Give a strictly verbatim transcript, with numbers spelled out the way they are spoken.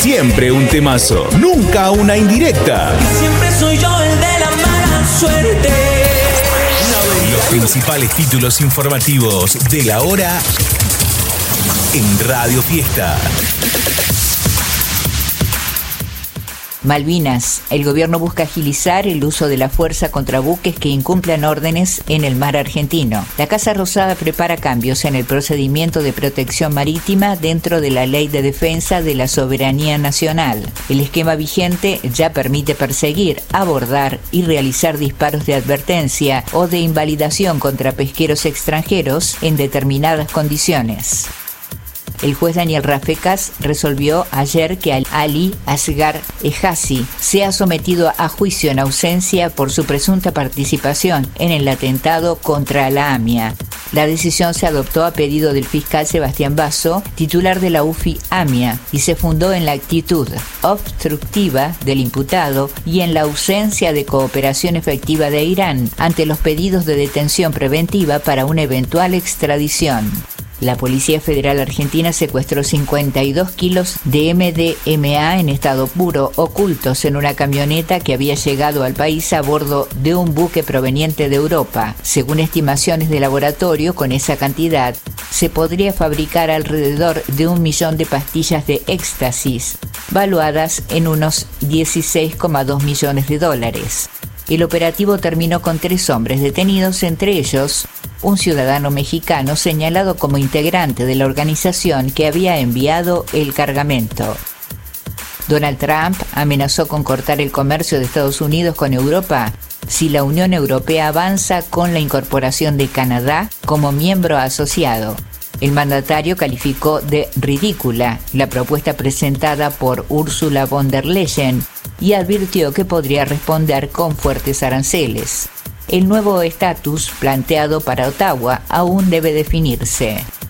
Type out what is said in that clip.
Siempre un temazo, nunca una indirecta. Siempre soy yo el de la mala suerte. Los principales títulos informativos de la hora en Radio Fiesta. Malvinas. El gobierno busca agilizar el uso de la fuerza contra buques que incumplan órdenes en el mar argentino. La Casa Rosada prepara cambios en el procedimiento de protección marítima dentro de la Ley de Defensa de la Soberanía Nacional. El esquema vigente ya permite perseguir, abordar y realizar disparos de advertencia o de invalidación contra pesqueros extranjeros en determinadas condiciones. El juez Daniel Rafecas resolvió ayer que Ali Asghar Ejazi sea sometido a juicio en ausencia por su presunta participación en el atentado contra la AMIA. La decisión se adoptó a pedido del fiscal Sebastián Basso, titular de la U F I AMIA, y se fundó en la actitud obstructiva del imputado y en la ausencia de cooperación efectiva de Irán ante los pedidos de detención preventiva para una eventual extradición. La Policía Federal Argentina secuestró cincuenta y dos kilos de M D M A en estado puro ocultos en una camioneta que había llegado al país a bordo de un buque proveniente de Europa. Según estimaciones de laboratorio, con esa cantidad se podría fabricar alrededor de un millón de pastillas de éxtasis, valuadas en unos dieciséis coma dos millones de dólares. El operativo terminó con tres hombres detenidos, entre ellos un ciudadano mexicano señalado como integrante de la organización que había enviado el cargamento. Donald Trump amenazó con cortar el comercio de Estados Unidos con Europa si la Unión Europea avanza con la incorporación de Canadá como miembro asociado. El mandatario calificó de ridícula la propuesta presentada por Ursula von der Leyen y advirtió que podría responder con fuertes aranceles. El nuevo estatus planteado para Ottawa aún debe definirse.